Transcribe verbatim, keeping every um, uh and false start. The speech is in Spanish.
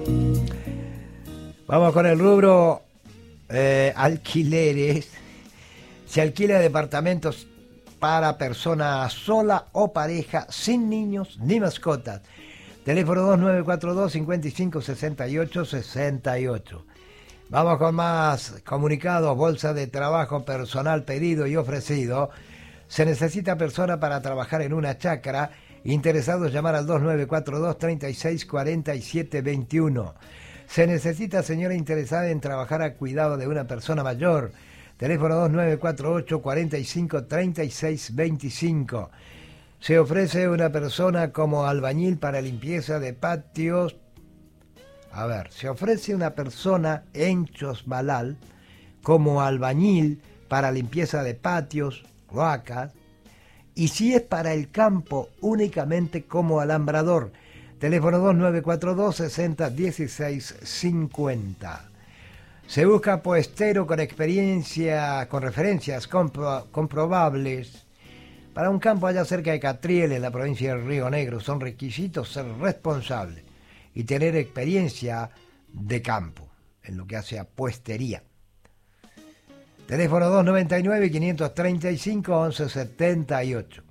Vamos con el rubro eh, alquileres. Se alquila departamentos para persona sola o pareja sin niños ni mascotas. Teléfono dos nueve cuatro dos, cinco cinco, seis ocho seis ocho. Vamos con más comunicados. Bolsa de trabajo personal pedido y ofrecido. Se necesita persona para trabajar en una chacra. Interesados llamar al dos nueve cuatro dos, treinta y seis, cuarenta y siete veintiuno. Se necesita señora interesada en trabajar a cuidado de una persona mayor. Teléfono dos nueve cuatro ocho, cuarenta y cinco, treinta y seis veinticinco. Se ofrece una persona como albañil para limpieza de patios. A ver, se ofrece una persona en Chosmalal como albañil para limpieza de patios, cloacas, y si es para el campo, únicamente como alambrador. Teléfono dos nueve cuatro dos, sesenta, dieciséis, cincuenta. Se busca puestero con experiencia, con referencias compro, comprobables para un campo allá cerca de Catriel, en la provincia de Río Negro. Son requisitos ser responsable y tener experiencia de campo en lo que hace a puestería. Teléfono dos nueve nueve, cinco tres cinco, once setenta y ocho.